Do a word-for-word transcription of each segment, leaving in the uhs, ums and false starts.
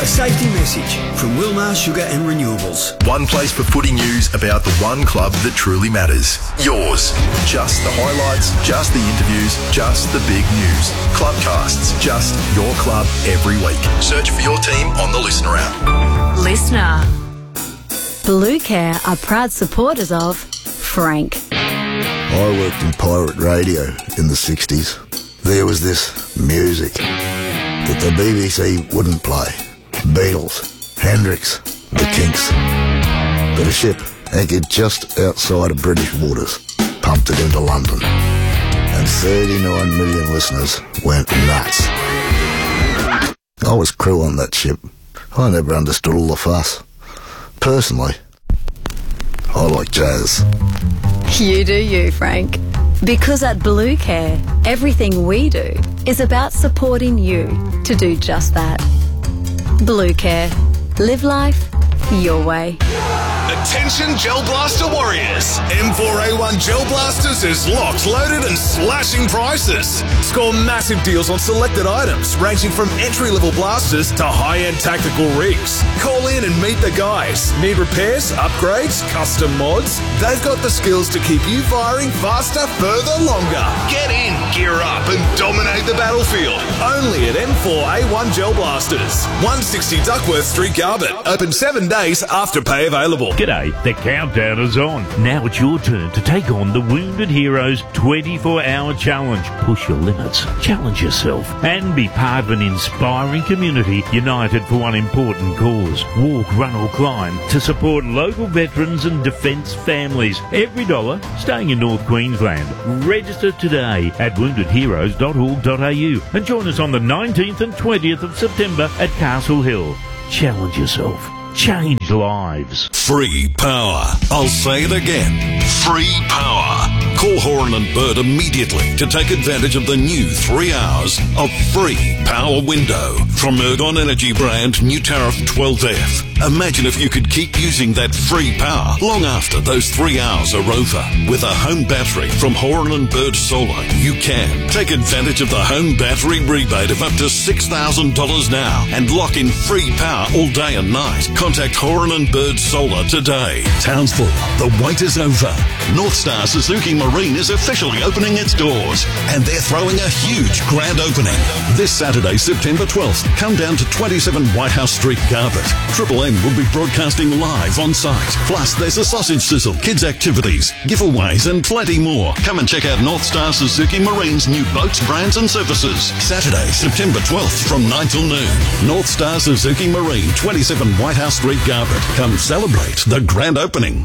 A safety message from Wilmar Sugar and Renewables. One place for footy news about the one club that truly matters. Yours. Just the highlights, just the interviews, just the big news. Clubcasts, just your club every week. Search for your team on the Listener app. Listener. Blue Care are proud supporters of Frank. I worked in pirate radio in the sixties. There was this music that the B B C wouldn't play. Beatles, Hendrix, the Kinks. But a ship anchored just outside of British waters pumped it into London. And thirty-nine million listeners went nuts. I was crew on that ship. I never understood all the fuss. Personally, I like jazz. You do you, Frank. Because at Blue Care, everything we do is about supporting you to do just that. Blue Care. Live life your way. Attention Gel Blaster warriors. M four A one Gel Blasters is locked, loaded and slashing prices. Score massive deals on selected items ranging from entry-level blasters to high-end tactical rigs. Call in and meet the guys. Need repairs, upgrades, custom mods? They've got the skills to keep you firing faster, further, longer. Get in, gear up and dominate the battlefield. Only at M four A one Gel Blasters. one sixty Duckworth Street, Garbutt. Open seven days after pay available. G'day, the countdown is on. Now it's your turn to take on the Wounded Heroes twenty-four hour challenge. Push your limits, challenge yourself, and be part of an inspiring community united for one important cause. Walk, run or climb to support local veterans and defence families. Every dollar staying in North Queensland. Register today at wounded heroes dot org dot a u and join us on the nineteenth and twentieth of September at Castle Hill. Challenge yourself. Change lives. Free power. I'll say it again. Free power. Call Horan and Bird immediately to take advantage of the new three hours of free power window from Ergon Energy brand new tariff twelve F. Imagine if you could keep using that free power long after those three hours are over. With a home battery from Horan and Bird Solar, you can take advantage of the home battery rebate of up to six thousand dollars now and lock in free power all day and night. Contact Horan and Bird Solar today. Townsville, the wait is over. North Star Suzuki Marine is officially opening its doors, and they're throwing a huge grand opening. This Saturday, September twelfth, come down to twenty-seven Whitehouse Street, Garbutt. Triple M will be broadcasting live on site. Plus, there's a sausage sizzle, kids' activities, giveaways, and plenty more. Come and check out North Star Suzuki Marine's new boats, brands, and services. Saturday, September twelfth, from nine till noon. North Star Suzuki Marine, twenty-seven Whitehouse Street, Garbutt. Come celebrate the grand opening.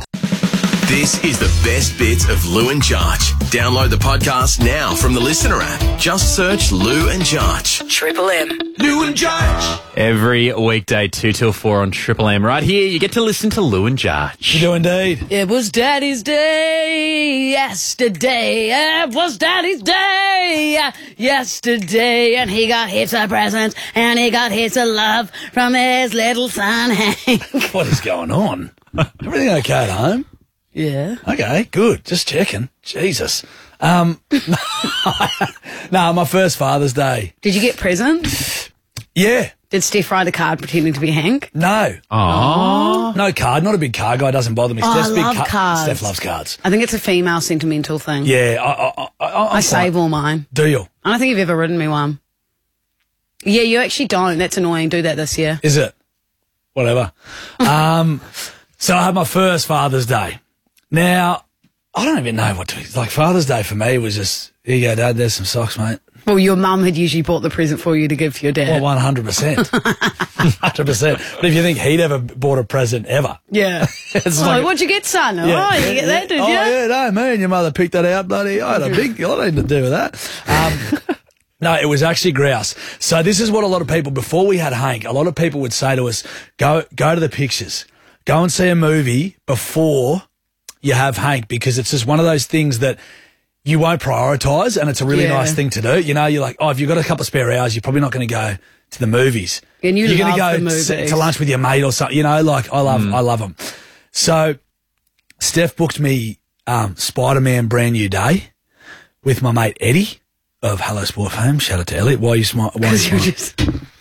This is the best bits of Lou and Jarch. Download the podcast now from the Listener app. Just search Lou and Jarch. Triple M. Lou and Jarch. Every weekday, two till four on Triple M. Right here, you get to listen to Lou and Jarch. You do indeed. It was Daddy's Day yesterday. It was Daddy's Day yesterday. And he got heaps of presents and he got heaps of love from his little son, Hank. What is going on? Everything okay at home? Yeah. Okay, good. Just checking. Jesus. Um, no, my first Father's Day. Did you get presents? Yeah. Did Steph write a card pretending to be Hank? No. Aww. No card. Not a big card guy. Doesn't bother me. Oh, Steph's I big love ca- cards. Steph loves cards. I think it's a female sentimental thing. Yeah. I, I, I, I, I save all mine. Do you? I don't think you've ever written me one. Yeah, you actually don't. That's annoying. Do that this year. Is it? Whatever. um, so I had my first Father's Day. Now, I don't even know what to... Like, Father's Day for me was just, here you go, Dad, there's some socks, mate. Well, your mum had usually bought the present for you to give your dad. Well, one hundred percent. one hundred percent. But if you think he'd ever bought a present ever... Yeah. it's oh, like, what'd you get, son? Yeah, oh, yeah, you get yeah. that, did oh, you? Oh, yeah, no, me and your mother picked that out, bloody... I had a big... I had nothing to do with that. Um, no, it was actually grouse. So this is what a lot of people... Before we had Hank, a lot of people would say to us, go, go to the pictures. Go and see a movie before... you have Hank, because it's just one of those things that you won't prioritise, and it's a really yeah. nice thing to do. You know, you're like, oh, if you've got a couple of spare hours, you're probably not going to go to the movies. And you you're love gonna the go movies. to, to lunch with your mate or something. You know, like I love, mm. I love them. So Steph booked me um, Spider-Man Brand New Day with my mate Eddie of Hello Sport fame. Shout out to Elliot. Why are you smiling? Because you're just...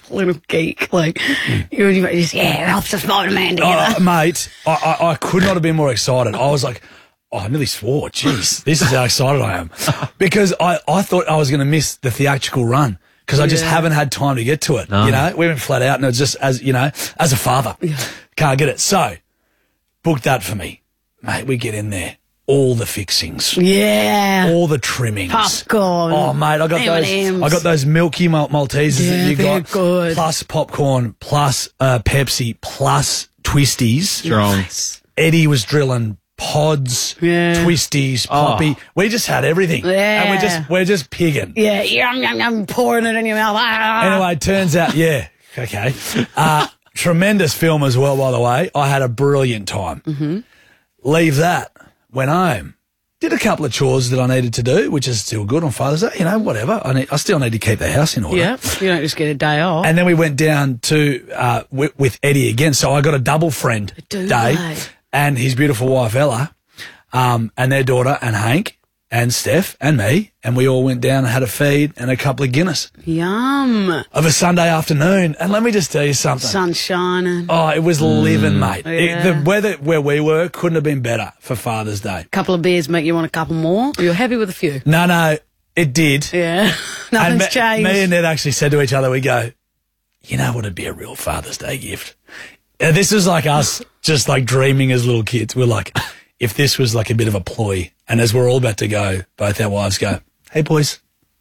little geek. Like, you were just, yeah, helps the Spider-Man together. Oh, mate, I, I, I could not have been more excited. I was like, oh, I nearly swore. Jeez, this is how excited I am. Because I, I thought I was going to miss the theatrical run because I just Yeah. haven't had time to get to it. No. You know, we went flat out and it was just, as you know, as a father, can't get it. So, book that for me. Mate, we get in there. All the fixings. Yeah. All the trimmings. Popcorn. Oh, mate, I got M and M's. those. I got those milky Mal- Maltesers Yeah, that you they're got. good. Plus popcorn, plus uh, Pepsi, plus twisties. Strong. Eddie was drilling pods, Yeah. twisties, Oh. poppy. We just had everything. Yeah. And we're just we're just pigging. Yeah, yum, yum, yum, pouring it in your mouth. Ah. Anyway, turns out, yeah, okay. Uh, tremendous film as well, by the way. I had a brilliant time. Mm-hmm. Leave that. Went home. Did a couple of chores that I needed to do, which is still good on Father's Day. You know, whatever. I need, I still need to keep the house in order. Yeah, you don't just get a day off. And then we went down to uh, w- with Eddie again. So I got a double friend Do day, they? and his beautiful wife Ella, um, and their daughter and Hank and Steph and me, and we all went down and had a feed and a couple of Guinness Yum. of a Sunday afternoon. And let me just tell you something. Sun shining. Oh, it was living, mate. It- Yeah. the weather where we were couldn't have been better for Father's Day. Couple of beers make you want a couple more. Or you're happy with a few. No, no, it did. Yeah. And Nothing's me, changed. me and Ned actually said to each other, we go, you know what would be a real Father's Day gift? And this was like us just like dreaming as little kids. We're like, if this was like a bit of a ploy, and as we're all about to go, both our wives go, hey, boys,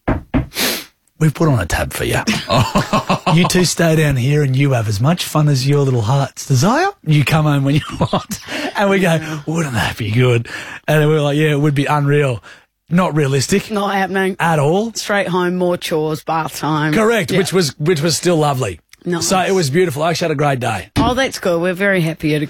we've put on a tab for you. You two stay down here and you have as much fun as your little hearts desire. You come home when you want. And we go, wouldn't that be good? And we were like, yeah, it would be unreal. Not realistic Not happening. at all. Straight home, more chores, bath time. Correct, Yeah. which was which was still lovely. Nice. So it was beautiful. I actually had a great day. Oh, that's good. We're very happy you had a